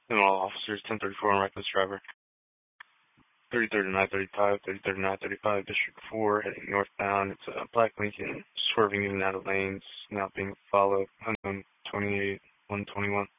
And all officers, 1034 on reckless driver. 3039, 35, 3039, 35, District 4, heading northbound. It's a black Lincoln swerving in and out of lanes, now being followed, unknown 28, 121.